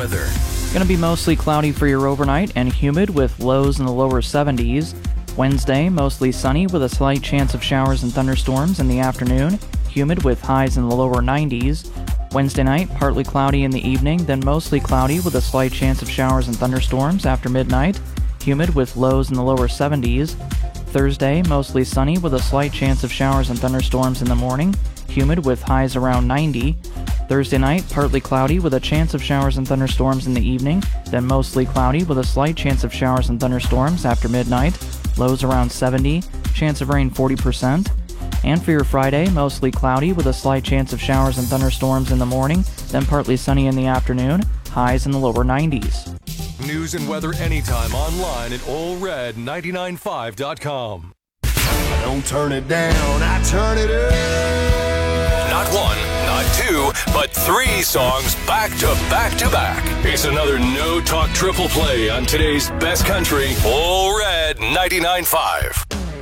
weather. Going to be mostly cloudy for your overnight and humid with lows in the lower 70s. Wednesday, mostly sunny with a slight chance of showers and thunderstorms in the afternoon. Humid with highs in the lower 90s. Wednesday night, partly cloudy in the evening, then mostly cloudy with a slight chance of showers and thunderstorms after midnight. Humid with lows in the lower 70s. Thursday, mostly sunny with a slight chance of showers and thunderstorms in the morning. Humid with highs around 90. Thursday night, partly cloudy with a chance of showers and thunderstorms in the evening, then mostly cloudy with a slight chance of showers and thunderstorms after midnight. Lows around 70, chance of rain 40%. And for your Friday, mostly cloudy with a slight chance of showers and thunderstorms in the morning, then partly sunny in the afternoon, highs in the lower 90s. News and weather anytime online at allred995.com. I don't turn it down, I turn it up. Not one, not two, but 3 songs back to back to back. It's another No Talk triple play on today's best country, All Red 99.5.